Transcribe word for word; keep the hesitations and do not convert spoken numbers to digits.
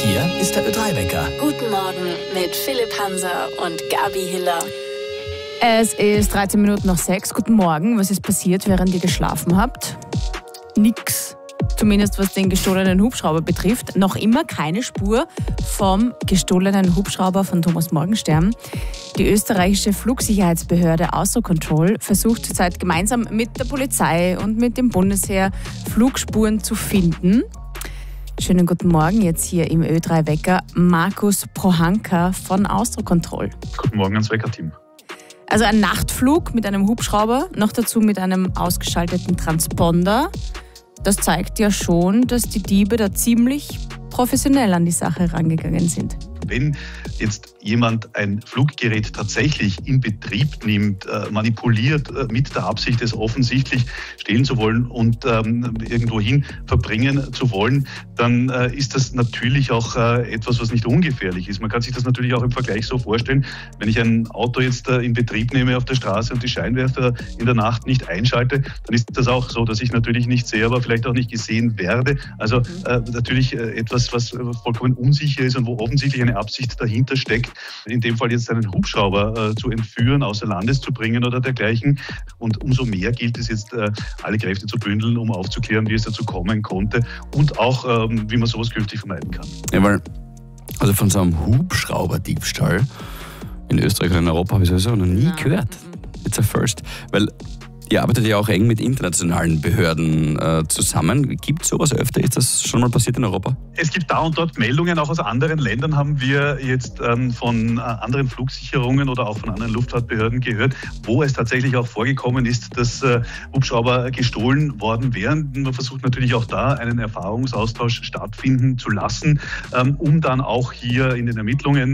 Hier ist der Ö drei Wecker. Guten Morgen mit Philipp Hanser und Gabi Hiller. Es ist dreizehn Minuten nach sechs. Guten Morgen. Was ist passiert, während ihr geschlafen habt? Nix. Zumindest was den gestohlenen Hubschrauber betrifft. Noch immer keine Spur vom gestohlenen Hubschrauber von Thomas Morgenstern. Die österreichische Flugsicherheitsbehörde Eurocontrol versucht zurzeit gemeinsam mit der Polizei und mit dem Bundesheer Flugspuren zu finden. Schönen guten Morgen jetzt hier im Ö drei Wecker. Markus Prohanka von Eurocontrol. Guten Morgen ans Wecker-Team. Also ein Nachtflug mit einem Hubschrauber, noch dazu mit einem ausgeschalteten Transponder. Das zeigt ja schon, dass die Diebe da ziemlich professionell an die Sache rangegangen sind. Wenn jetzt jemand ein Fluggerät tatsächlich in Betrieb nimmt, äh, manipuliert, äh, mit der Absicht, es offensichtlich stehlen zu wollen und ähm, irgendwohin verbringen zu wollen, dann äh, ist das natürlich auch äh, etwas, was nicht ungefährlich ist. Man kann sich das natürlich auch im Vergleich so vorstellen, wenn ich ein Auto jetzt äh, in Betrieb nehme auf der Straße und die Scheinwerfer in der Nacht nicht einschalte, dann ist das auch so, dass ich natürlich nicht sehe, aber vielleicht auch nicht gesehen werde. Also äh, natürlich äh, etwas, was vollkommen unsicher ist und wo offensichtlich eine Absicht dahinter steckt, in dem Fall jetzt einen Hubschrauber äh, zu entführen, außer Landes zu bringen oder dergleichen. Und umso mehr gilt es jetzt, äh, alle Kräfte zu bündeln, um aufzuklären, wie es dazu kommen konnte und auch, ähm, wie man sowas künftig vermeiden kann. Ja, weil, also von so einem Hubschrauber-Diebstahl in Österreich oder in Europa habe ich sowieso noch nie gehört. It's a first. Weil ihr arbeitet ja auch eng mit internationalen Behörden äh, zusammen. Gibt es sowas öfter? Ist das schon mal passiert in Europa? Es gibt da und dort Meldungen, auch aus anderen Ländern haben wir jetzt ähm, von äh, anderen Flugsicherungen oder auch von anderen Luftfahrtbehörden gehört, wo es tatsächlich auch vorgekommen ist, dass äh, Hubschrauber gestohlen worden wären. Man versucht natürlich auch da einen Erfahrungsaustausch stattfinden zu lassen, ähm, um dann auch hier in den Ermittlungen